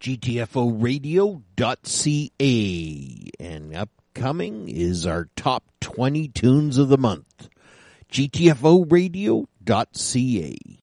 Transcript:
GTFOradio.ca. And upcoming is our top 20 tunes of the month. GTFOradio.ca.